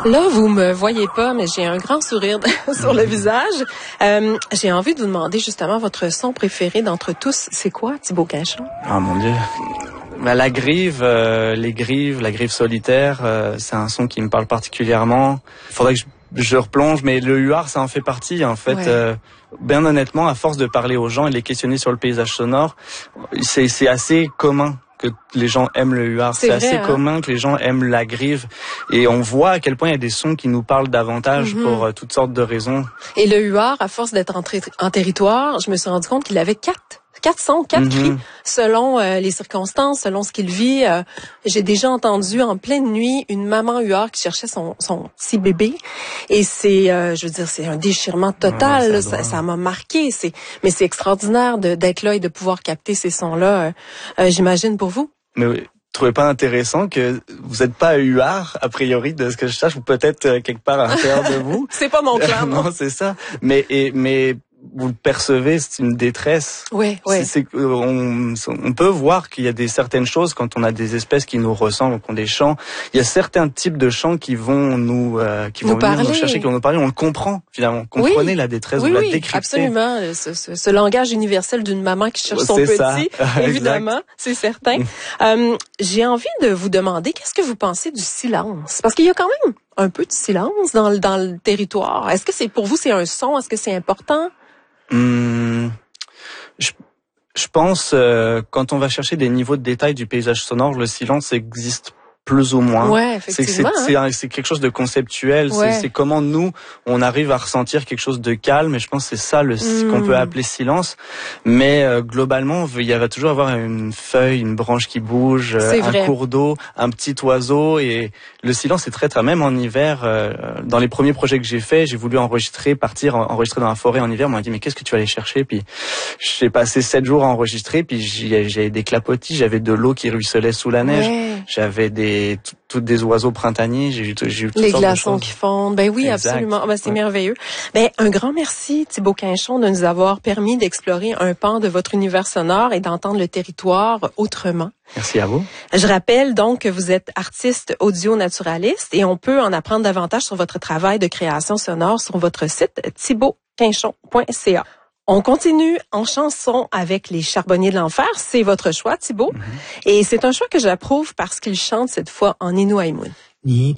Là, vous me voyez pas, mais j'ai un grand sourire sur le visage. J'ai envie de vous demander justement votre son préféré d'entre tous. C'est quoi, Thibaut Quinchon? Ah mon Dieu. La grive, la grive solitaire, c'est un son qui me parle particulièrement. Il faudrait que je replonge, mais le huard, ça en fait partie en fait. Ouais. Bien honnêtement, à force de parler aux gens et de les questionner sur le paysage sonore, c'est assez commun que les gens aiment le huard. C'est assez commun que les gens aiment la grive. Et on voit à quel point il y a des sons qui nous parlent davantage pour toutes sortes de raisons. Et le huard, à force d'être en territoire, je me suis rendu compte qu'il avait quatre sons, quatre cris, selon les circonstances, selon ce qu'il vit. J'ai déjà entendu en pleine nuit une maman huard qui cherchait son petit bébé. Et c'est, je veux dire, c'est un déchirement total. Ouais, ça m'a marqué. Mais c'est extraordinaire d'être là et de pouvoir capter ces sons-là, j'imagine, pour vous. Mais oui. Trouvez pas intéressant que vous n'êtes pas huard, a priori, de ce que je cherche, ou peut-être quelque part à l'intérieur de vous. C'est pas mon clan, non, c'est ça. Mais vous le percevez, c'est une détresse. Oui. On peut voir qu'il y a certaines choses quand on a des espèces qui nous ressemblent, qui ont des chants. Il y a certains types de chants qui vont nous chercher, qui vont nous parler. On le comprend finalement. Comprenez la détresse, vous la décryptez. Absolument. Ce langage universel d'une maman qui cherche son petit, ça. Évidemment, c'est certain. J'ai envie de vous demander, qu'est-ce que vous pensez du silence? Parce qu'il y a quand même un peu de silence dans le territoire. Est-ce que pour vous c'est un son? Est-ce que c'est important? Je pense quand on va chercher des niveaux de détail du paysage sonore, le silence existe plus ou moins. Ouais, effectivement. C'est quelque chose de conceptuel. Ouais. C'est comment nous on arrive à ressentir quelque chose de calme. Et je pense que c'est ça qu'on peut appeler silence. Mais globalement, il va toujours avoir une feuille, une branche qui bouge, un cours d'eau, un petit oiseau. Et le silence est très même en hiver. Dans les premiers projets que j'ai faits, j'ai voulu enregistrer dans la forêt en hiver. On m'a dit mais qu'est-ce que tu vas aller chercher? Puis j'ai passé 7 jours à enregistrer. Puis j'avais des clapotis, j'avais de l'eau qui ruisselait sous la neige, j'avais toutes des oiseaux printaniers, j'ai eu toutes les sortes glaçons de choses. qui fondent. Ben oui, exact. Absolument. C'est merveilleux. Ben un grand merci Thibaut Quinchon de nous avoir permis d'explorer un pan de votre univers sonore et d'entendre le territoire autrement. Merci à vous. Je rappelle donc que vous êtes artiste audio-naturaliste et on peut en apprendre davantage sur votre travail de création sonore sur votre site thibautquinchon.ca. On continue en chanson avec les Charbonniers de l'Enfer. C'est votre choix, Thibaut. Et c'est un choix que j'approuve parce qu'il chante cette fois en Innu Aimun.